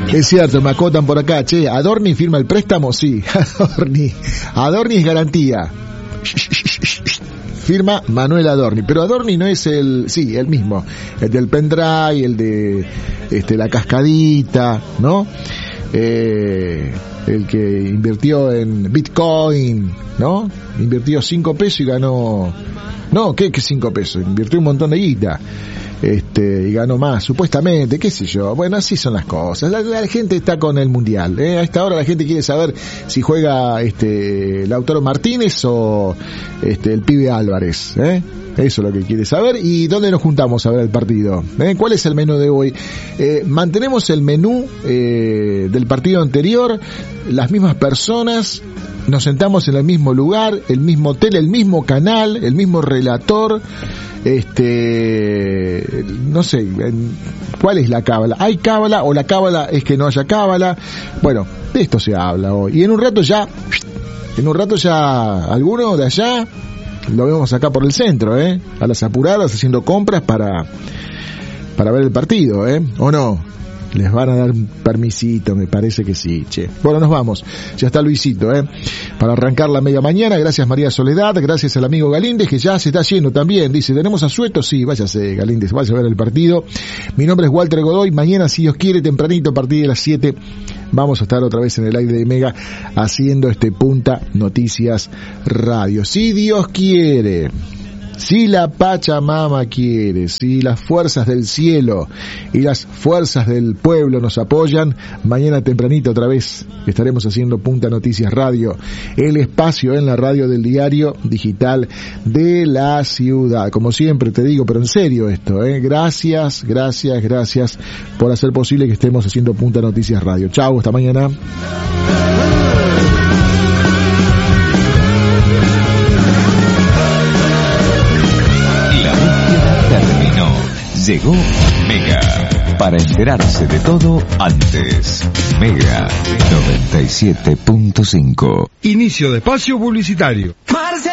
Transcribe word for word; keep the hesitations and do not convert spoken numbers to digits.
Es cierto, me acotan por acá, che, ¿Adorni firma el préstamo? Sí, Adorni. Adorni es garantía. Firma Manuel Adorni, pero Adorni no es el, sí, el mismo, el del pendrive, el de este la cascadita, ¿no? Eh, el que invirtió en Bitcoin, ¿no? Invirtió cinco pesos y ganó, no, ¿qué, qué cinco pesos? Invirtió un montón de guita. Este, y ganó más, supuestamente, qué sé yo. Bueno, así son las cosas. La, la gente está con el mundial, ¿eh? A esta hora la gente quiere saber si juega este Lautaro Martínez o este el pibe Álvarez, ¿eh? Eso es lo que quiere saber. ¿Y dónde nos juntamos a ver el partido? ¿Eh? ¿Cuál es el menú de hoy? Eh, mantenemos el menú eh, del partido anterior, las mismas personas, nos sentamos en el mismo lugar, el mismo hotel, el mismo canal, el mismo relator. Este, no sé, ¿cuál es la cábala? ¿Hay cábala o la cábala es que no haya cábala? Bueno, de esto se habla hoy. Y en un rato ya, en un rato ya, alguno de allá lo vemos acá por el centro, ¿eh? A las apuradas haciendo compras para, para ver el partido, ¿eh? ¿O no? Les van a dar un permisito, me parece que sí, che. Bueno, nos vamos. Ya está Luisito, ¿eh? Para arrancar la media mañana. Gracias María Soledad, gracias al amigo Galíndez, que ya se está yendo también. Dice, ¿tenemos asueto? Sí, váyase Galíndez, vaya a ver el partido. Mi nombre es Walter Godoy. Mañana, si Dios quiere, tempranito, a partir de las siete, vamos a estar otra vez en el aire de Mega haciendo este Punta Noticias Radio. Si Dios quiere. Si la Pachamama quiere, si las fuerzas del cielo y las fuerzas del pueblo nos apoyan, mañana tempranito otra vez estaremos haciendo Punta Noticias Radio, el espacio en la radio del diario digital de la ciudad. Como siempre te digo, pero en serio esto, ¿eh? Gracias, gracias, gracias por hacer posible que estemos haciendo Punta Noticias Radio. Chau, hasta mañana. Llegó Mega, para enterarse de todo antes. Mega noventa y siete punto cinco. Inicio de espacio publicitario.